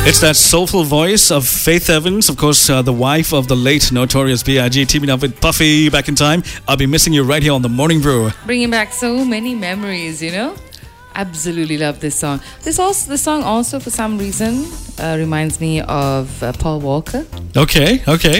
It's that soulful voice of Faith Evans, of course, the wife of the late Notorious B.I.G., teaming up with Puffy back in time. I'll be missing you right here on The Morning Brew. Bringing back so many memories, you know. Absolutely love this song. This song also, for some reason, reminds me of Paul Walker. Okay.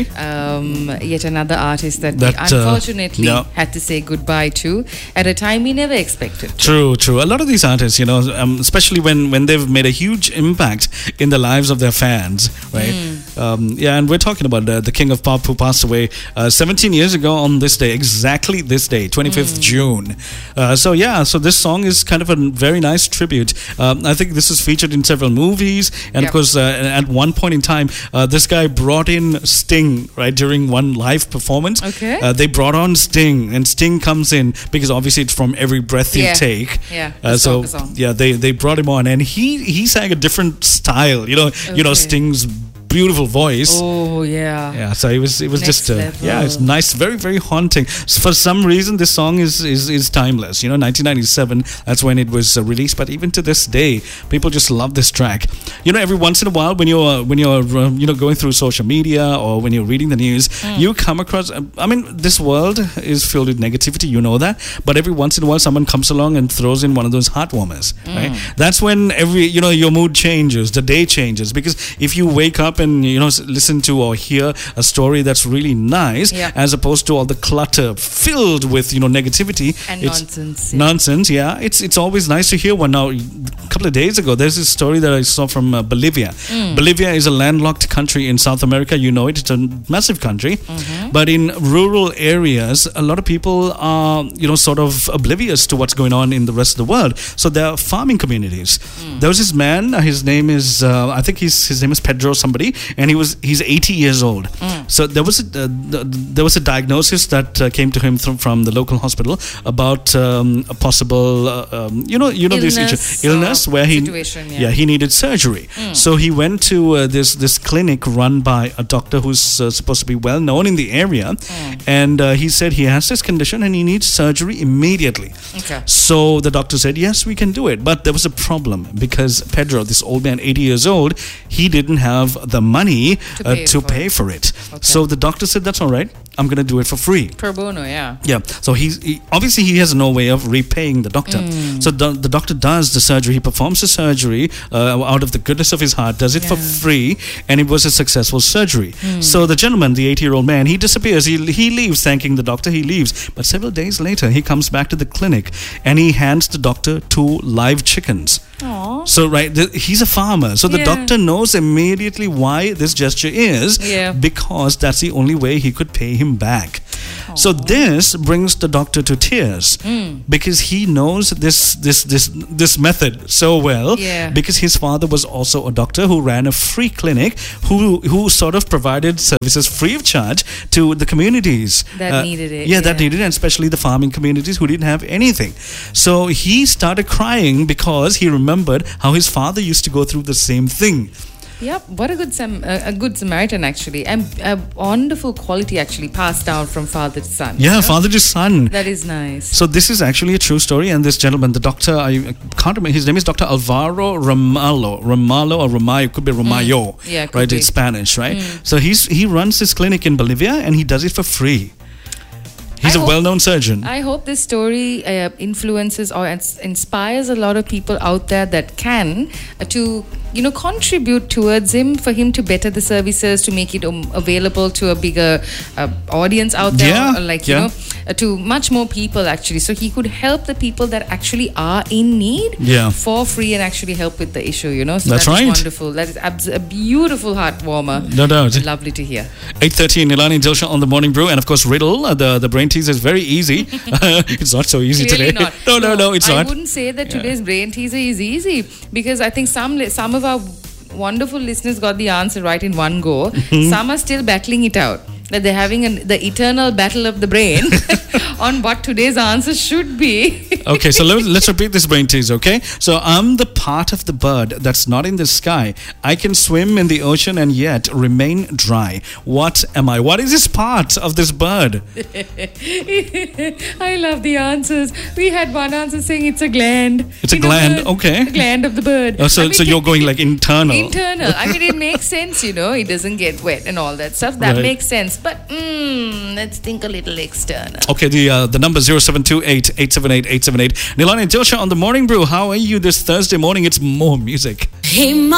Yet another artist that we unfortunately had to say goodbye to at a time we never expected. True. A lot of these artists, you know, especially when they've made a huge impact in the lives of their fans, right? And we're talking about the King of Pop who passed away 17 years ago on this day, exactly this day, 25th June. So this song is kind of a very nice tribute. I think this is featured in several movies, and of course, at one point in time, this guy brought in Sting, right, during one live performance. Okay. They brought on Sting, and Sting comes in because obviously it's From Every Breath You Take. Yeah. They brought him on, and he sang a different style. You know, Sting's beautiful voice. Oh yeah. So it was Next just level. it's nice, very very haunting. So for some reason, this song is timeless. You know, 1997. That's when it was released. But even to this day, people just love this track. You know, every once in a while, when you're going through social media or when you're reading the news, you come across. I mean, this world is filled with negativity. You know that. But every once in a while, someone comes along and throws in one of those heartwarmers. Right. That's when your mood changes. The day changes, because if you wake up and listen to or hear a story that's really nice, as opposed to all the clutter filled with negativity and nonsense. It's always nice to hear one. Now, a couple of days ago, there's this story that I saw from Bolivia. Bolivia is a landlocked country in South America. You know it. It's a massive country, but in rural areas, a lot of people are sort of oblivious to what's going on in the rest of the world. So there are farming communities. There was this man. His name is I think his name is Pedro somebody. And he's 80 years old. So there was a diagnosis that came to him from the local hospital about a possible illness where he needed surgery. So he went to this clinic run by a doctor who's supposed to be well known in the area, and he said he has this condition and he needs surgery immediately. Okay. So the doctor said, yes, we can do it, but there was a problem because Pedro, this old man, 80 years old, he didn't have the money to pay for it. Okay. So the doctor said, that's all right, I'm going to do it for free. Pro bono, yeah. Yeah. So he obviously he has no way of repaying the doctor. So the doctor does the surgery. He performs the surgery out of the goodness of his heart, does it for free, and it was a successful surgery. So the gentleman, the 80-year-old man, he disappears. He leaves thanking the doctor. He leaves. But several days later, he comes back to the clinic and he hands the doctor 2 live chickens. Aww. So he's a farmer. So the doctor knows immediately why this gesture is, because that's the only way he could pay him back. Aww. So this brings the doctor to tears because he knows this method so well, because his father was also a doctor who ran a free clinic who sort of provided services free of charge to the communities that needed it. That needed it, and especially the farming communities who didn't have anything. So he started crying because he remembered how his father used to go through the same thing. Yep, what a good Samaritan actually, and a wonderful quality actually passed down from father to son. Yeah, father to son. That is nice. So this is actually a true story, and this gentleman, the doctor, I can't remember, his name is Dr. Alvaro Ramallo or Ramayo, could be Ramayo, right? It's Spanish, right? So he runs this clinic in Bolivia, and he does it for free. He's a well-known surgeon. I hope this story influences or inspires a lot of people out there that can to contribute towards him, for him to better the services, to make it available to a bigger audience out there, to much more people actually, so he could help the people that actually are in need for free and actually help with the issue. So that's right. Wonderful. That is a beautiful heart warmer. No doubt. Lovely to hear. 8:30, Nilani Dilsha on the Morning Brew, and of course Riddle, the brain teaser is very easy. It's not so easy Clearly today. Not. No, it's not. I wouldn't say that today's brain teaser is easy, because I think some of our wonderful listeners got the answer right in one go. Some are still battling it out. That they're having the eternal battle of the brain on what today's answer should be. Okay, so let's repeat this brain tease, okay? So I'm the part of the bird that's not in the sky. I can swim in the ocean and yet remain dry. What am I? What is this part of this bird? I love the answers. We had one answer saying it's a gland. It's a gland, bird, okay. The gland of the bird. Oh, so you're going like internal. Internal. I mean, it makes sense, it doesn't get wet and all that stuff. That Right. makes sense. But let's think a little external. Okay, the number 0728 878 878. Nilani and Josha on the Morning Brew. How are you this Thursday morning? It's more music. Hey,